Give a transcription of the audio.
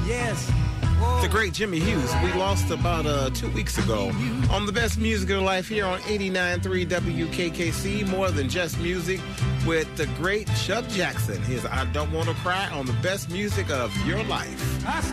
Yes. The great Jimmy Hughes. We lost about 2 weeks ago on the best music of life here on 89.3 WKKC. More than just music with the great Chuck Jackson. His I Don't Want to Cry on the best music of your life.